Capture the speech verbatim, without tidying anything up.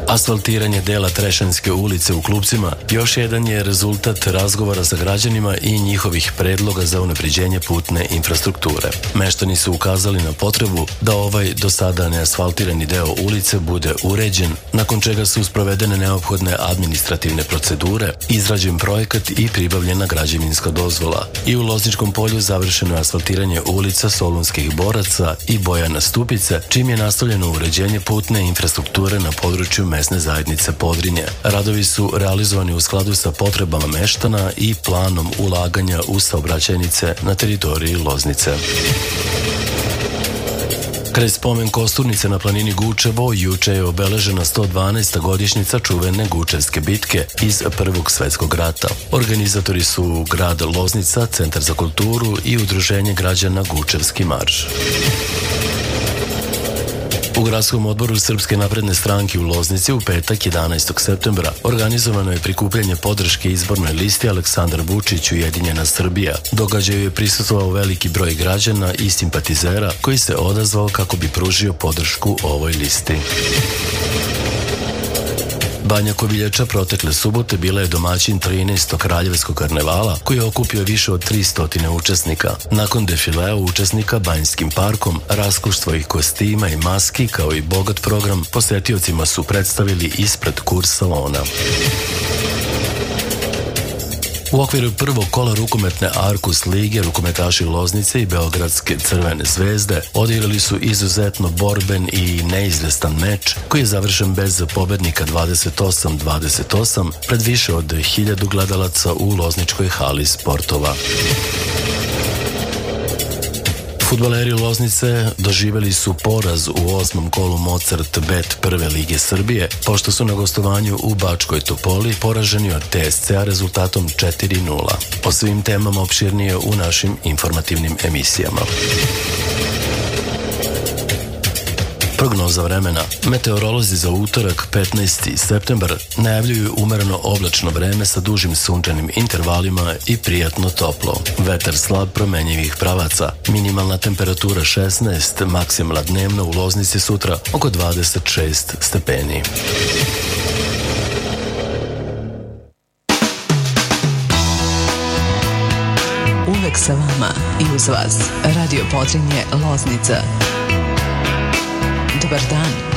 Asfaltiranje dela Trešanjske ulice u Klupcima još jedan je rezultat razgovora sa građanima i njihovih predloga za unapređenje putne infrastrukture. Meštani su ukazali na potrebu da ovaj do sada neasfaltirani deo ulice bude uređen, nakon čega su sprovedene neophodne administrativne procedure, izrađen projekat i pribavljena građevinska dozvola. I u Lozničkom polju završeno je asfaltiranje ulica Solunskih boraca i Bojana Stupice, čim je nastavljeno uređenje putne infrastrukture na području mesne zajednice Podrinje. Radovi su realizovani u skladu sa potrebama meštana i planom ulaganja u saobraćajnice na teritoriji Loznice. Kraj spomen kosturnice na planini Gučevo juče je obeležena sto dvanaesta godišnjica čuvene Gučevske bitke iz Prvog svetskog rata. Organizatori su grad Loznica, Centar za kulturu i Udruženje građana Gučevski marš. U gradskom odboru Srpske napredne stranke u Loznici u petak jedanaestog septembra organizovano je prikupljanje podrške izbornoj listi Aleksandar Vučić Ujedinjena Srbija. Događaju je prisustvovao veliki broj građana i simpatizera koji se odazvao kako bi pružio podršku ovoj listi. Banja Koviljača protekle subote bila je domaćin trinaestog kraljevskog karnevala koji je okupio više od tristo učesnika. Nakon defilea učesnika Banjskim parkom, raskoš svojih kostima i maski kao i bogat program posetiocima su predstavili ispred kurs salona. U okviru prvog kola rukometne Arkus lige rukometaši Loznice i Beogradske Crvene zvezde odigrali su izuzetno borben i neizvestan meč koji je završen bez pobednika dvadeset osam dvadeset osam pred više od hiljadu gledalaca u Lozničkoj hali sportova. Fudbaleri Loznice doživeli su poraz u osmom kolu Mozart Bet prve lige Srbije, pošto su na gostovanju u Bačkoj Topoli poraženi od T S C-a rezultatom četiri nula. O svim temama opširnije u našim informativnim emisijama. Prognoza vremena. Meteorolozi za utorak petnaesti septembar najavljuju umereno oblačno vreme sa dužim sunčanim intervalima i prijatno toplo. Vetar slab promenjivih pravaca. Minimalna temperatura šesnaest, maksimalna dnevna u Loznici sutra oko dvadeset šest stepeni. Uvek sa vama i uz vas. Radio Podrinje Loznica. Dobar dan.